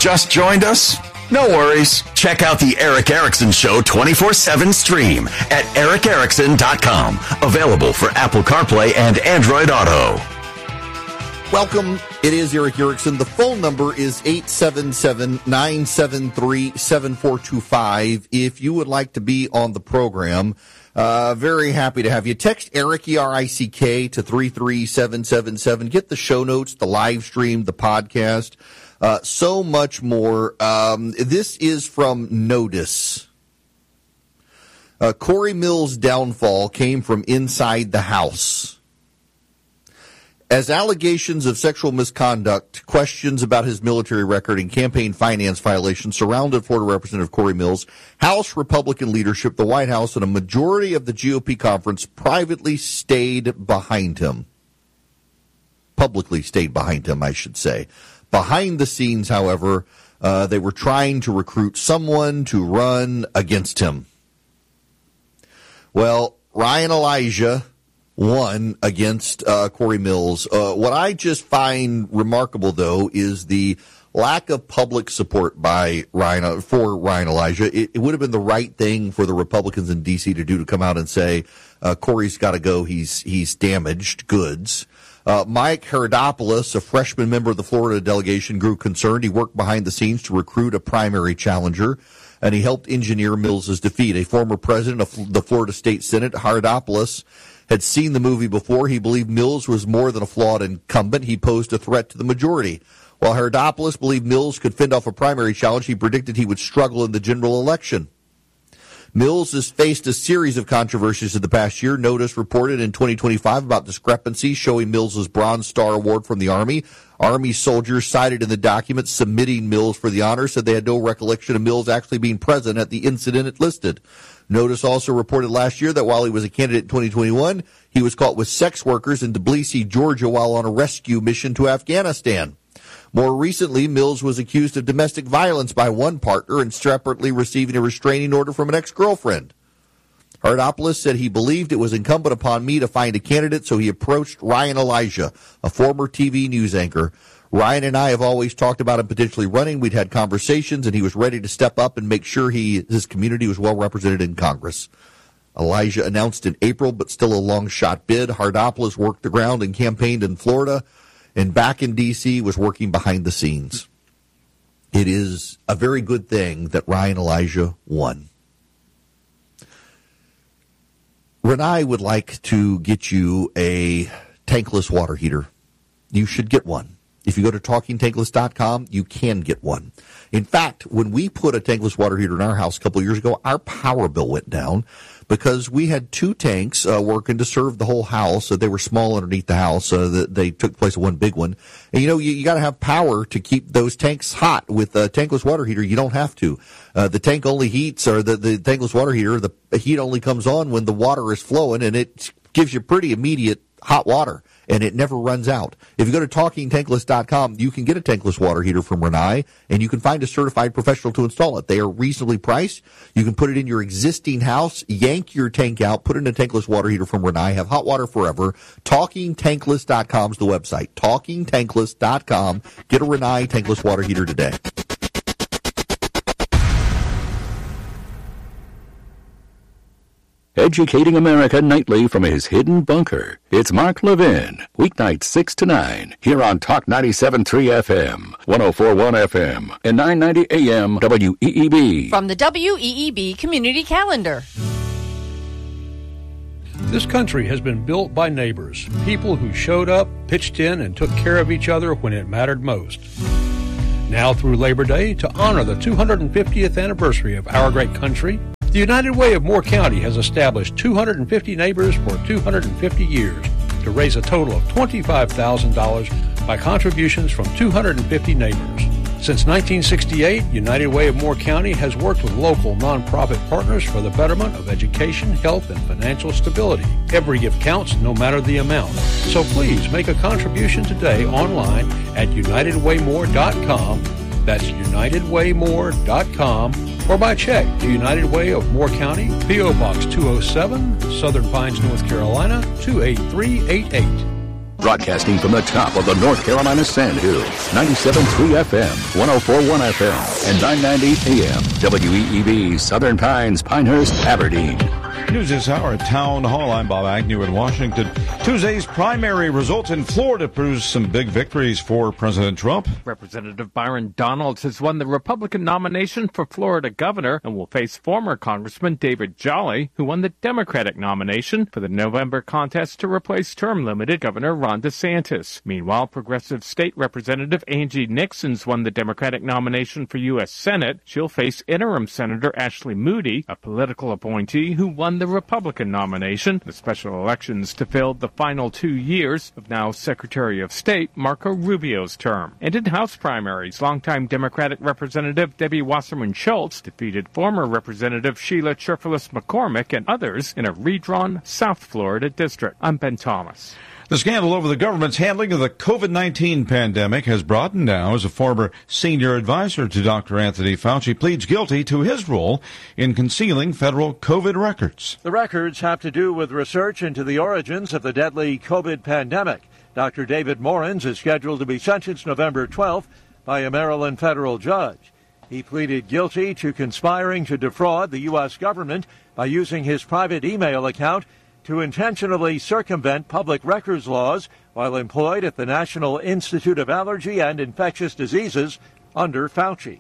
Just joined us? No worries. Check out the Eric Erickson Show 24/7 stream at ericerickson.com. Available for Apple CarPlay and Android Auto. Welcome. It is Eric Erickson. The phone number is 877-973-7425. If you would like to be on the program, very happy to have you. Text Eric, E-R-I-C-K, to 33777. Get the show notes, the live stream, the podcast, so much more. This is from Notice. Corey Mills' downfall came from inside the house. As allegations of sexual misconduct, questions about his military record, and campaign finance violations surrounded Florida Representative Corey Mills, House Republican leadership, the White House, and a majority of the GOP conference privately stayed behind him. Publicly stayed behind him, I should say. Behind the scenes, however, they were trying to recruit someone to run against him. Well, Ryan Elijah won against Corey Mills. What I just find remarkable, though, is the lack of public support by for Ryan Elijah. It would have been the right thing for the Republicans in D.C. to do, to come out and say, Corey's got to go. He's damaged goods. Mike Herodopoulos, a freshman member of the Florida delegation, grew concerned. He worked behind the scenes to recruit a primary challenger, and he helped engineer Mills' defeat. A former president of the Florida State Senate, Herodopoulos, had seen the movie before. He believed Mills was more than a flawed incumbent. He posed a threat to the majority. While Herodopoulos believed Mills could fend off a primary challenge, he predicted he would struggle in the general election. Mills has faced a series of controversies in the past year. Notice reported in 2025 about discrepancies showing Mills' Bronze Star Award from the Army. Army soldiers cited in the document submitting Mills for the honor said they had no recollection of Mills actually being present at the incident it listed. Notice also reported last year that while he was a candidate in 2021, he was caught with sex workers in Tbilisi, Georgia, while on a rescue mission to Afghanistan. More recently, Mills was accused of domestic violence by one partner and separately receiving a restraining order from an ex-girlfriend. Herodopoulos said he believed it was incumbent upon me to find a candidate, so he approached Ryan Elijah, a former TV news anchor. Ryan and I have always talked about him potentially running. We'd had conversations, and he was ready to step up and make sure his community was well represented in Congress. Elijah announced in April, but still a long-shot bid. Herodopoulos worked the ground and campaigned in Florida, and back in D.C. was working behind the scenes. It is a very good thing that Ryan Elijah won. Renai would like to get you a tankless water heater. You should get one. If you go to TalkingTankless.com, you can get one. In fact, when we put a tankless water heater in our house a couple of years ago, our power bill went down because we had two tanks working to serve the whole house. They were small underneath the house. They took the place of one big one. And, you got to have power to keep those tanks hot. With a tankless water heater, you don't have to. The tank only heats, or the tankless water heater, the heat only comes on when the water is flowing, and it gives you pretty immediate hot water, and it never runs out. If you go to TalkingTankless.com, you can get a tankless water heater from Renai, and you can find a certified professional to install it. They are reasonably priced. You can put it in your existing house, yank your tank out, put in a tankless water heater from Renai, have hot water forever. TalkingTankless.com is the website. TalkingTankless.com. Get a Renai tankless water heater today. Educating America nightly from his hidden bunker. It's Mark Levin, weeknights 6 to 9, here on Talk 97.3 FM, 104.1 FM, and 990 AM WEEB. From the WEEB Community Calendar. This country has been built by neighbors, people who showed up, pitched in, and took care of each other when it mattered most. Now through Labor Day, to honor the 250th anniversary of our great country, the United Way of Moore County has established 250 neighbors for 250 years to raise a total of $25,000 by contributions from 250 neighbors. Since 1968, United Way of Moore County has worked with local nonprofit partners for the betterment of education, health, and financial stability. Every gift counts, no matter the amount. So please make a contribution today online at UnitedWayMore.com. That's UnitedWayMore.com, or by check to United Way of Moore County, P.O. Box 207, Southern Pines, North Carolina, 28388. Broadcasting from the top of the North Carolina Sandhills, 97.3 FM, 104.1 FM, and 990 AM, WEEB, Southern Pines, Pinehurst, Aberdeen. News this hour at Town Hall. I'm Bob Agnew in Washington. Tuesday's primary results in Florida produced some big victories for President Trump. Representative Byron Donalds has won the Republican nomination for Florida governor and will face former Congressman David Jolly, who won the Democratic nomination for the November contest to replace term-limited Governor Ron DeSantis. Meanwhile, progressive state representative Angie Nixon's won the Democratic nomination for U.S. Senate. She'll face interim Senator Ashley Moody, a political appointee who won the Republican nomination. The special elections to fill the final 2 years of now Secretary of State Marco Rubio's term. And in House primaries, longtime Democratic Representative Debbie Wasserman Schultz defeated former Representative Sheila Cherfilus McCormick and others in a redrawn South Florida district. I'm Ben Thomas. The scandal over the government's handling of the COVID-19 pandemic has broadened now as a former senior advisor to Dr. Anthony Fauci pleads guilty to his role in concealing federal COVID records. The records have to do with research into the origins of the deadly COVID pandemic. Dr. David Morins is scheduled to be sentenced November 12th by a Maryland federal judge. He pleaded guilty to conspiring to defraud the U.S. government by using his private email account to intentionally circumvent public records laws while employed at the National Institute of Allergy and Infectious Diseases under Fauci.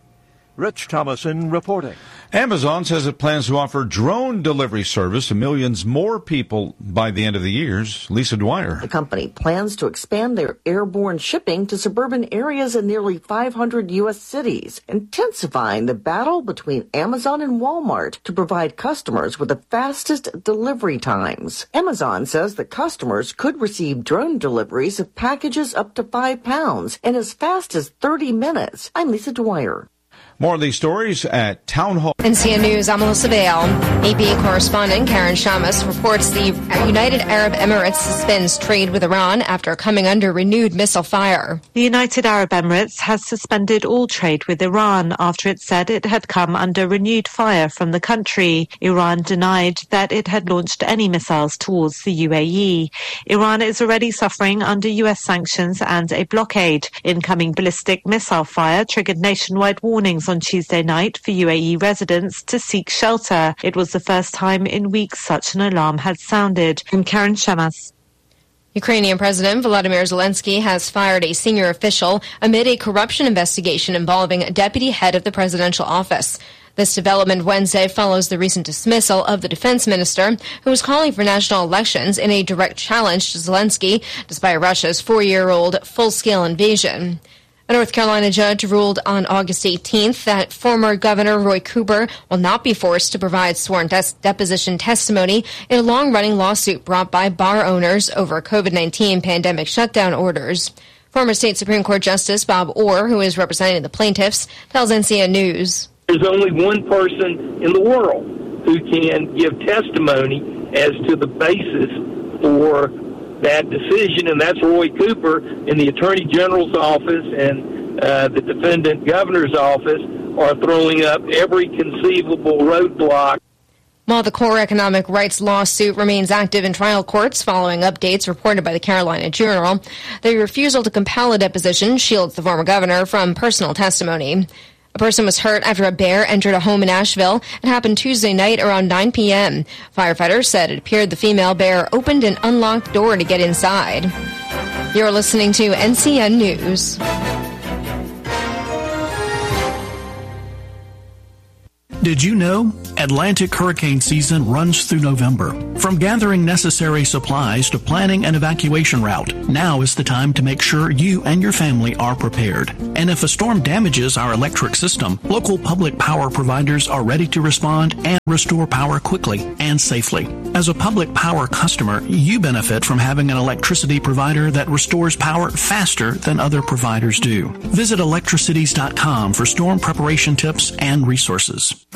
Rich Thomason reporting. Amazon says it plans to offer drone delivery service to millions more people by the end of the year. Lisa Dwyer. The company plans to expand their airborne shipping to suburban areas in nearly 500 U.S. cities, intensifying the battle between Amazon and Walmart to provide customers with the fastest delivery times. Amazon says that customers could receive drone deliveries of packages up to 5 pounds in as fast as 30 minutes. I'm Lisa Dwyer. More of these stories at Town Hall. NCN News, I'm Melissa Bale. AP correspondent Karen Shamas reports the United Arab Emirates suspends trade with Iran after coming under renewed missile fire. The United Arab Emirates has suspended all trade with Iran after it said it had come under renewed fire from the country. Iran denied that it had launched any missiles towards the UAE. Iran is already suffering under US sanctions and a blockade. Incoming ballistic missile fire triggered nationwide warnings on Tuesday night for UAE residents to seek shelter. It was the first time in weeks such an alarm had sounded. I'm Karen Shamas. Ukrainian President Volodymyr Zelensky has fired a senior official amid a corruption investigation involving a deputy head of the presidential office. This development Wednesday follows the recent dismissal of the defense minister, who was calling for national elections in a direct challenge to Zelensky, despite Russia's 4-year-old full-scale invasion. A North Carolina judge ruled on August 18th that former Governor Roy Cooper will not be forced to provide sworn deposition testimony in a long-running lawsuit brought by bar owners over COVID-19 pandemic shutdown orders. Former State Supreme Court Justice Bob Orr, who is representing the plaintiffs, tells NCN News. There's only one person in the world who can give testimony as to the basis for that decision, and that's Roy Cooper, in the Attorney General's office and the defendant governor's office are throwing up every conceivable roadblock. While the core economic rights lawsuit remains active in trial courts following updates reported by the Carolina Journal, the refusal to compel a deposition shields the former governor from personal testimony. A person was hurt after a bear entered a home in Asheville. It happened Tuesday night around 9 p.m. Firefighters said it appeared the female bear opened an unlocked door to get inside. You're listening to NCN News. Did you know? Atlantic hurricane season runs through November. From gathering necessary supplies to planning an evacuation route, now is the time to make sure you and your family are prepared. And if a storm damages our electric system, local public power providers are ready to respond and restore power quickly and safely. As a public power customer, you benefit from having an electricity provider that restores power faster than other providers do. Visit electricities.com for storm preparation tips and resources.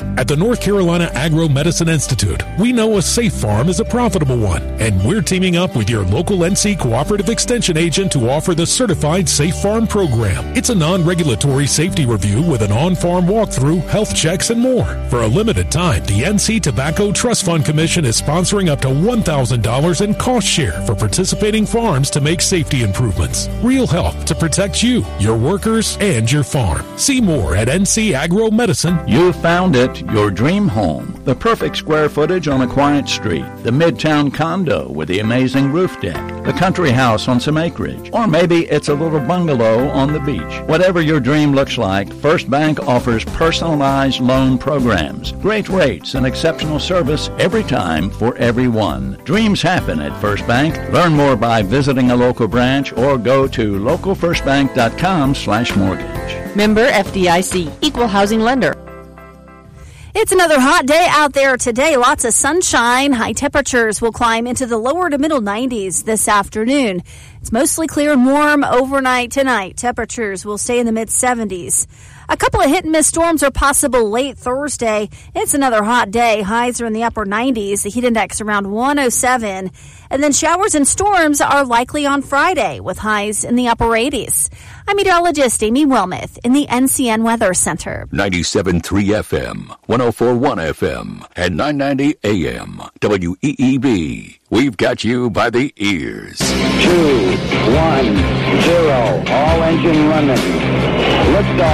At the North Carolina Agro-Medicine Institute, we know a safe farm is a profitable one, and we're teaming up with your local NC Cooperative Extension agent to offer the Certified Safe Farm program. It's a non-regulatory safety review with an on-farm walkthrough, health checks, and more. For a limited time, the NC Tobacco Trust Fund Commission is sponsoring up to $1,000 in cost share for participating farms to make safety improvements. Real help to protect you, your workers, and your farm. See more at NC Agro-Medicine. You found it, your dream home. The perfect square footage on a quiet street. The midtown condo with the amazing roof deck. The country house on some acreage. Or maybe it's a little bungalow on the beach. Whatever your dream looks like, First Bank offers personalized loan programs. Great rates and exceptional service every time for everyone. Dreams happen at First Bank. Learn more by visiting a local branch or go to localfirstbank.com/mortgage. Member FDIC, Equal Housing Lender. It's another hot day out there today. Lots of sunshine. High temperatures will climb into the lower to middle 90s this afternoon. It's mostly clear and warm overnight tonight. Temperatures will stay in the mid-70s. A couple of hit-and-miss storms are possible late Thursday. It's another hot day. Highs are in the upper 90s. The heat index around 107. And then showers and storms are likely on Friday with highs in the upper 80s. I'm meteorologist Amy Wilmoth in the NCN Weather Center. 97.3 FM, 104.1 FM, and 990 AM. WEEB. We've got you by the ears. 2, 1, 0. All engine running. Liftoff.